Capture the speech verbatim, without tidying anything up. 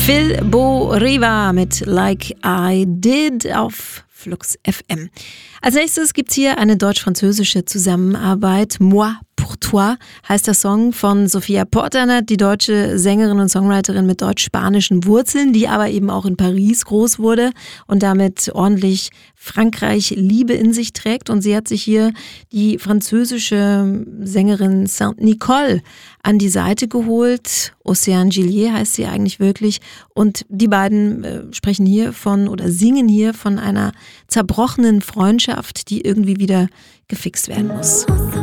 Phil Bo Riva mit Like I Did auf Flux F M. Als nächstes gibt's hier eine deutsch-französische Zusammenarbeit. Moi pour toi heißt der Song von Sophia Porternat, die deutsche Sängerin und Songwriterin mit deutsch-spanischen Wurzeln, die aber eben auch in Paris groß wurde und damit ordentlich Frankreich-Liebe in sich trägt. Und sie hat sich hier die französische Sängerin Saint-Nicole an die Seite geholt. Océane Gillier heißt sie eigentlich wirklich. Und die beiden äh, sprechen hier von oder singen hier von einer zerbrochenen Freundschaft, die irgendwie wieder gefixt werden muss.